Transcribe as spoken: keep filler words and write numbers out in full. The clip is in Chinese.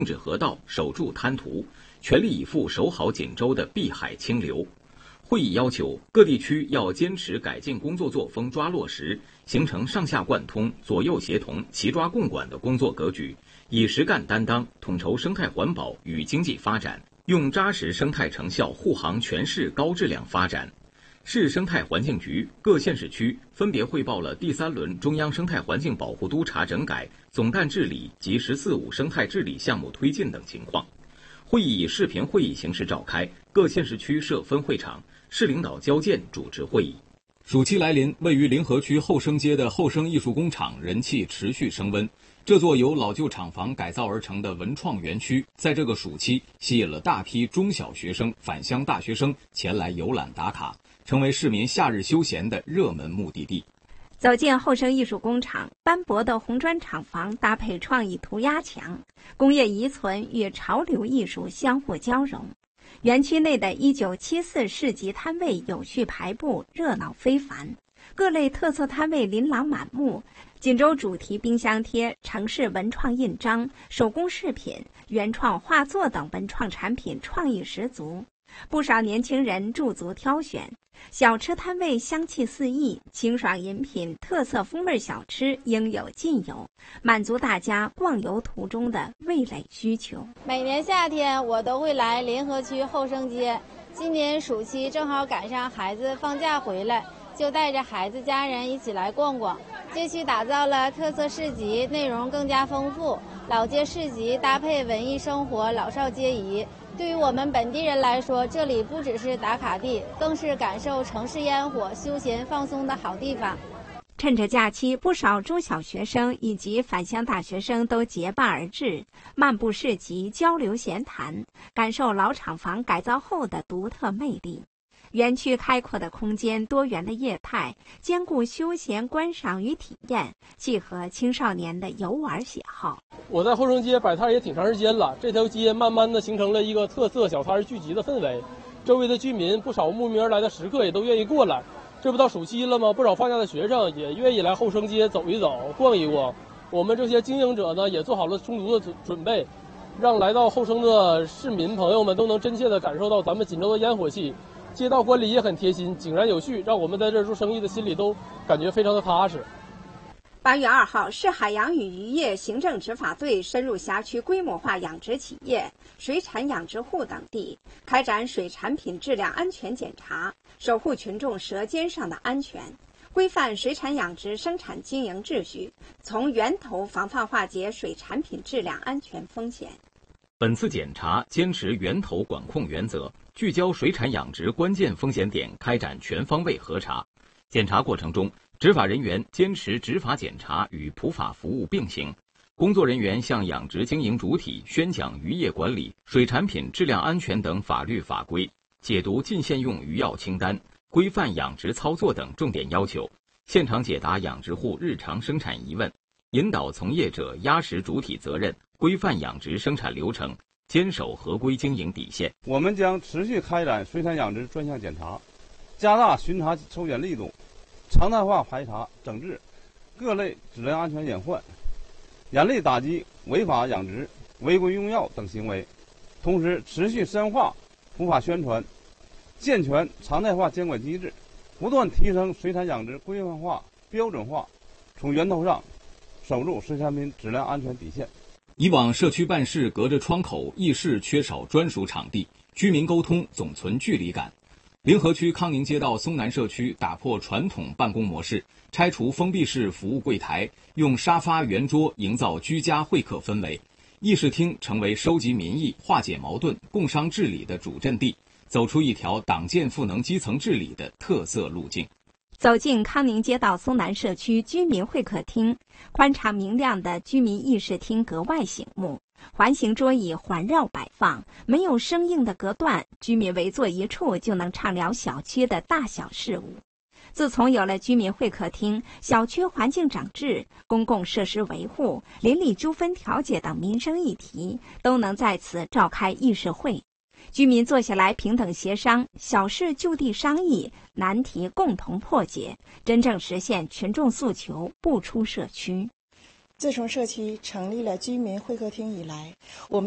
止河道，守住滩涂，全力以赴守好锦州的碧海清流。会议要求各地区要坚持改进工作作风抓落实，形成上下贯通、左右协同、齐抓共管的工作格局，以实干担当统筹生态环保与经济发展，用扎实生态成效护航全市高质量发展。市生态环境局各县市区分别汇报了第三轮中央生态环境保护督察整改、总干治理及“十四五”生态治理项目推进等情况。会议以视频会议形式召开，各县市区设分会场，市领导交件主持会议。 暑期来临，位于临河区后生街的后生艺术工厂人气持续升温。这座由老旧厂房改造而成的文创园区，在这个暑期吸引了大批中小学生、返乡大学生前来游览打卡，成为市民夏日休闲的热门目的地。 走进后生艺术工厂，斑驳的红砖厂房搭配创意涂鸦墙，工业遗存与潮流艺术相互交融。园区内的一九七四市集摊位有序排布，热闹非凡，各类特色摊位琳琅满目。锦州主题冰箱贴、城市文创印章、手工饰品、原创画作等文创产品创意十足，不少年轻人驻足挑选。小吃摊位香气四溢，清爽饮品、特色风味小吃应有尽有，满足大家逛游途中的味蕾需求。 每年夏天我都会来临河区后生街，今年暑期正好赶上孩子放假回来，就带着孩子家人一起来逛逛。街区打造了特色市集，内容更加丰富，老街市集搭配文艺生活，老少皆宜。对于我们本地人来说，这里不只是打卡地，更是感受城市烟火、休闲放松的好地方。 趁着假期，不少中小学生以及返乡大学生都结伴而至，漫步市集，交流闲谈，感受老厂房改造后的独特魅力。园区开阔的空间、多元的业态，兼顾休闲观赏与体验，契合青少年的游玩喜好。 我在后生街摆摊也挺长时间了，这条街慢慢的形成了一个特色小摊聚集的氛围，周围的居民不少慕名而来的食客也都愿意过来。这不到暑期了吗？不少放假的学生也愿意来后生街走一走、逛一逛。我们这些经营者呢，也做好了充足的准准备，让来到后生的市民朋友们都能真切的感受到咱们锦州的烟火气。街道管理也很贴心，井然有序，让我们在这儿做生意的心里都感觉非常的踏实。 八月二号，市海洋与渔业行政执法队深入辖区规模化养殖企业、水产养殖户等地，开展水产品质量安全检查，守护群众舌尖上的安全，规范水产养殖生产经营秩序，从源头防范化解水产品质量安全风险。 本次检查坚持源头管控原则，聚焦水产养殖关键风险点，开展全方位核查。检查过程中，执法人员坚持执法检查与普法服务并行，工作人员向养殖经营主体宣讲渔业管理、水产品质量安全等法律法规，解读禁限用渔药清单、规范养殖操作等重点要求，现场解答养殖户日常生产疑问，引导从业者压实主体责任，规范养殖生产流程，坚守合规经营底线。 我们将持续开展水产养殖专项检查，加大巡查抽检力度，常态化排查整治各类质量安全隐患，严厉打击违法养殖、违规用药等行为。同时，持续深化普法宣传，健全常态化监管机制，不断提升水产养殖规范化、标准化，从源头上守住水产品质量安全底线。 以往社区办事隔着窗口，议事缺少专属场地，居民沟通总存距离感。临河区康宁街道松南社区打破传统办公模式，拆除封闭式服务柜台，用沙发圆桌营造居家会客氛围。议事厅成为收集民意、化解矛盾、共商治理的主阵地，走出一条党建赋能基层治理的特色路径。 走进康宁街道松南社区居民会客厅，宽敞明亮的居民议事厅格外醒目，环形桌椅环绕摆放，没有生硬的隔断，居民围坐一处就能畅聊小区的大小事务。自从有了居民会客厅，小区环境整治、公共设施维护、邻里纠纷调解等民生议题都能在此召开议事会。居民坐下来平等协商，小事就地商议，难题共同破解，真正实现群众诉求不出社区。 自从社区成立了居民会客厅以来，我们